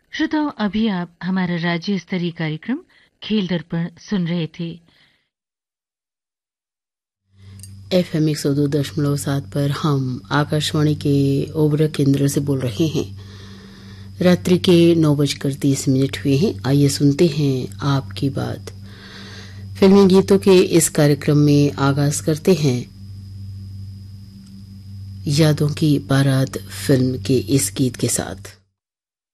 श्रोताओं, अभी आप हमारा राज्य स्तरीय कार्यक्रम खेल दर्पण सुन रहे थे। FM 102.7 पर हम आकाशवाणी के ओबरा केंद्र से बोल रहे हैं। रात्रि के 9:30 हुए हैं। आइए सुनते हैं आपकी बात। फिल्मी गीतों के इस कार्यक्रम में आगाज करते हैं यादों की बारात फिल्म के इस गीत के साथ।